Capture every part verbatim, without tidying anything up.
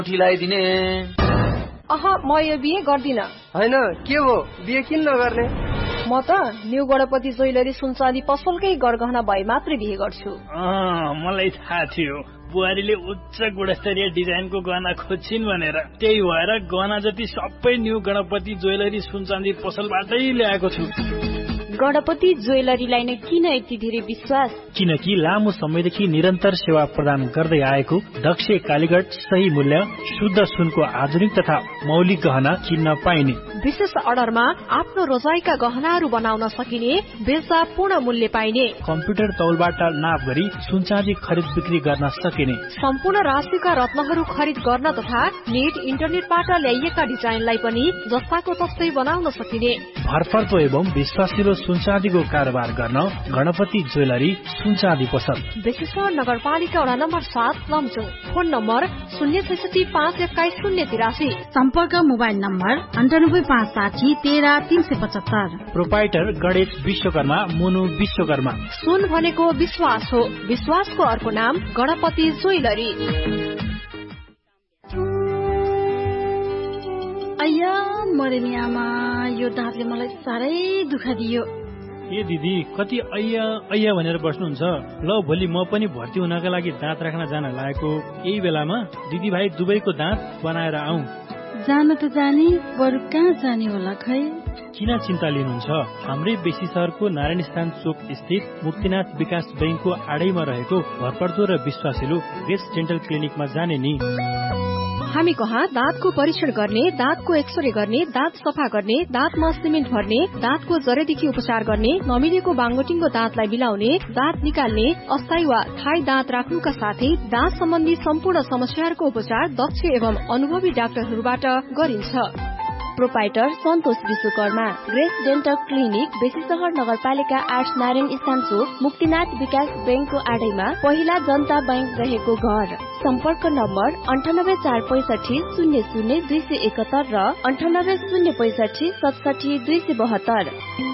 उठिलाइदिने। अह म यो बिहे गर्दिन। हैन के हो बिहे किन नगर्ने? म त न्यू गणपति ज्वेलरी सुनचाँदी पसलकै गरगहना भए मात्रै बिहे गर्छु। मलाई थाहा थियो बुहारीले उच्च गुणस्तरीय डिजाइनको गहना खोज्छिन् भनेर, त्यही भएर गहना जति सबै न्यू गणपति ज्वेलरी सुनचाँदी पसलबाटै ल्याएको छु। गणपति ज्वेलरीलाई नै किन यति धेरै विश्वास? किनकि लामो समयदेखि निरन्तर सेवा प्रदान गर्दै आएको दक्ष कालीगढ, सही मूल्य, शुद्ध सुनको आधुनिक तथा मौलिक गहना किन्न पाइने। विशेष अर्डरमा आफ्नो रोजाइका गहनाहरू बनाउन सकिने, बेच्दा पूर्ण मूल्य पाइने, कम्प्युटर तौलबाट नाप गरी सुनचाँदी खरिद बिक्री गर्न सकिने, सम्पूर्ण राशिका रत्नहरू खरिद गर्न तथा नेट इन्टरनेटबाट ल्याइएका डिजाइनलाई पनि जस्ताको तस्तै बनाउन सकिने। भरपर्दो एवं विश्वासिलो सुनचाँदीको कारोबार गर्न गणपति ज्वेलरी सुनचाँदी पसल, बेसीसर नगरपालिका वडा नम्बर सात, लमजुङ। फोन नम्बर शून्य छैसठी पाँच एक्काइस शून्य तिरासी। सम्पर्क मोबाइल नम्बर अन्ठानब्बे पाँच साठी तेह्र तीन सय पचहत्तर। प्रोपाइटर गणेश विश्वकर्मा, मुनु विश्वकर्मा। सुन भनेको विश्वास हो, विश्वासको अर्को नाम गणपति ज्वेलरी। अय्या मरेनी आमा, यो दाँतले मलाई साह्रै दुःख दियो। ए दिदी कति अय्या अय्या भनेर बस्नुहुन्छ? ल भोलि म पनि भर्ती हुनका लागि दाँत राख्न जान लागेको यही बेलामा दिदी भाइ दुवैको दाँत बनाएर आऊ। जान त जाने, बरु कहाँ जाने होला खै? किन चिन्ता लिनुहुन्छ? हाम्रै बेसी सहरको नारायण स्थान चोक स्थित मुक्तिनाथ विकास बैंकको आडैमा रहेको भरपर्दो र विश्वासिलो ग्रेस डेन्टल क्लिनिकमा जाने नि। हामी कहाँ दाँतको परीक्षण गर्ने, दाँतको एक्सरे गर्ने, दाँत सफा गर्ने, दाँतमा सिमेन्ट भर्ने, दाँतको जरेदेखि उपचार गर्ने, नमिलेको बाङ्गोटिङ्गो दाँतलाई मिलाउने, दाँत निकाल्ने, अस्थायी वा थायी दाँत राख्नुका साथै दाँत सम्बन्धी सम्पूर्ण समस्याहरूको उपचार दक्ष एवं अनुभवी डाक्टरहरूबाट गरिन्छ। प्रोपाइटर सन्तोष Vishwakarma, grace dental clinic, Besisahar नगरपालिका आठ, नारायण स्थान चोक, मुक्तिनाथ विकास बैंकको आडैमा, पहिला जनता बैंक रहेको घर। सम्पर्क नम्बर अन्ठानब्बे चार पैसठी शून्य शून्य दुई सय एकहत्तर र अन्ठानब्बे शून्य पैसठी सतसठी दुई सय बहत्तर।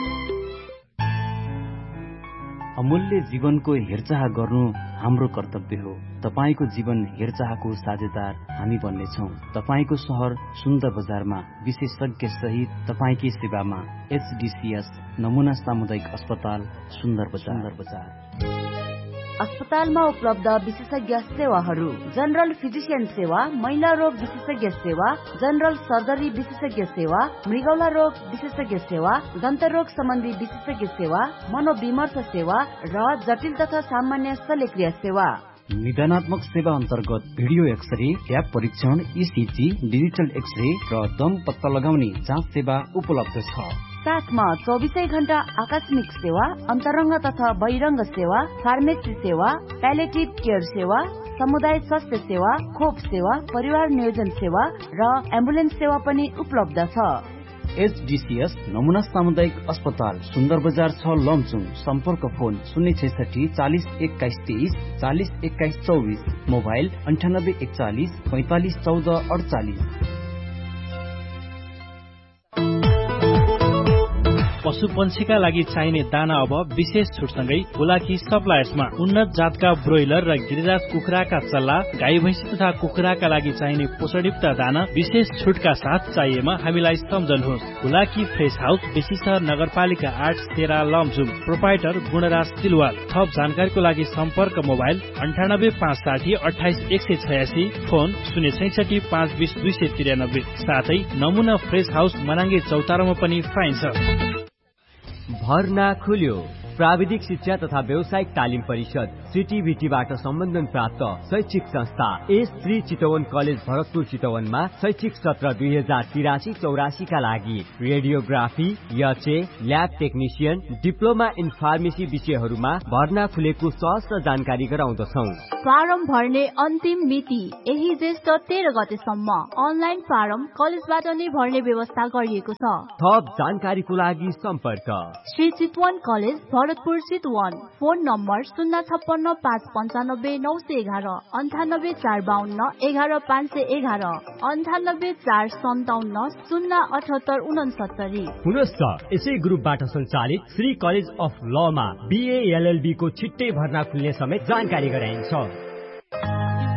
अमूल्य जीवनको हेरचाह गर्नु हाम्रो कर्तव्य हो। तपाईको जीवन हेरचाहको साझेदार हामी बन्नेछौँ। तपाईको शहर सुन्दर बजारमा विशेषज्ञ सहित तपाईकै सेवामा एचडीसीएस नमुना सामुदायिक अस्पताल सुन्दर बजार। अस्पतालमा उपलब्ध विशेषज्ञ सेवाहरू: जनरल फिजिशियन सेवा, महिला रोग विशेषज्ञ सेवा, जनरल सर्जरी विशेषज्ञ सेवा, मृगौला रोग विशेषज्ञ सेवा, दन्त रोग सम्बन्धी विशेषज्ञ सेवा, मनोविमर्श सेवा र जटिल तथा सामान्य शल्यक्रिया सेवा। निदानात्मक सेवा अन्तर्गत भिडियो एक्सरे, ट्याप परीक्षण, ईसीजी, डिजिटल एक्सरे र दम पत्ता लगाउने जाँच सेवा उपलब्ध छ। साथमा चौबिसै घण्टा आकस्मिक सेवा, अन्तरङ्ग तथा बहिरङ्ग सेवा, फार्मेसी सेवा, प्यालेटिभ केयर सेवा, समुदाय स्वास्थ्य सेवा, खोप सेवा, परिवार नियोजन सेवा र एम्बुलेन्स सेवा पनि उपलब्ध छ। एचडीसीएस नमुना सामुदायिक अस्पताल सुन्दर बजार छ, लमचुङ। सम्पर्क फोन शून्य छैसठी चालिस एक्काइस तेइस चालिस एक्काइस चौबिस, मोबाइल अन्ठानब्बे एकचालिस पैंतालिस चौध अडचालिस। पशु पंक्षीका लागि चाहिने दाना अब विशेष छुटसँगै हुलाकी सप्लायर्समा उन्नत जातका ब्रोइलर र गिरिराज कुखुराका चल्ला, गाई भैँसी तथा कुखुराका लागि चाहिने पोषणयुक्त दाना विशेष छुटका साथ चाहिएमा हामीलाई सम्झनुहोस्। हुलाकी फ्रेश हाउस, बेसीसहर नगरपालिका आठ, तेह्र, लमजुङ। प्रोपाइटर गुणराज तिलवाल। थप जानकारीको लागि सम्पर्क मोबाइल अन्ठानब्बे पाँच साठी अठाइस एक सय छयासी, फोन शून्य छैसठी पाँच बिस दुई सय त्रियानब्बे। साथै नमुना फ्रेश हाउस मनाङ्गे चौतारोमा पनि पाइन्छ। भर्ना खुल्यो। प्राविधिक शिक्षा तथा व्यावसायिक तालिम परिषद सीटीबीटीबाट सम्बन्धन प्राप्त शैक्षिक संस्था एस श्री चितवन कलेज भरतपुर चितवनमा शैक्षिक सत्र दुई हजार तिरासी चौरासी का लागि radiography, HA, lab technician, diploma in pharmacy विषयहरूमा भर्ना खुलेको सहज जानकारी गराउँदछौ। फारम भर्ने अन्तिम मिति यही ज्येष्ठ तेह्र गतेसम्म। अनलाइन फारम कलेजबाट नै भर्ने व्यवस्था गरिएको छ। थप जानकारीको लागि सम्पर्क Shri Chitwan college Bharatpur Chitwan. Phone number शून्य छप्पन्न पाँच पन्चानब्बे नौ सय एघार, अन्ठानब्बे चार बाहन्न एघार पाँच सय एघार, अन्ठानब्बे चार सन्ताउन्न शून्य अठहत्तर उनसत्तरी। पुनश्च यसै ग्रुपबाट सञ्चालित Shri college of Lama BA LLB को छिट्टै भर्ना खुल्ने समेत जानकारी गराइन्छ।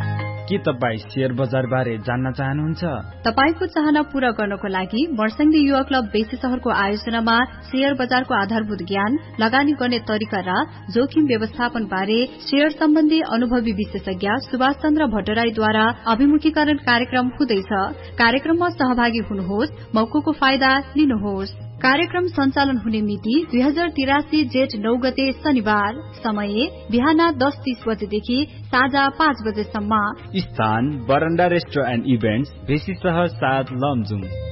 के तपाईँ शेयर बजार बारे जान्न चाहनुहुन्छ? तपाईको चाहना पूरा गर्नको लागि मर्स्याङ्दी युवा क्लब बेसी शहरको आयोजनामा शेयर बजारको आधारभूत ज्ञान, लगानी गर्ने तरिका र जोखिम व्यवस्थापन बारे शेयर सम्बन्धी अनुभवी विशेषज्ञ सुभाष चन्द्र भट्टराईद्वारा अभिमुखीकरण कार्यक्रम हुँदैछ। कार्यक्रममा सहभागी हुनुहोस्, मौकाको फाइदा लिनुहोस्। कार्यक्रम सञ्चालन हुने मिति दुई हजार तिरासी जेठ नौ गते शनिबार। समय बिहान दस तीस बजेदेखि साँझ पाँच बजेसम्म। स्थान बरण्डा रेस्टुरेन्ट एन्ड इभेन्ट्स बेसी शहर सात लमजुङ।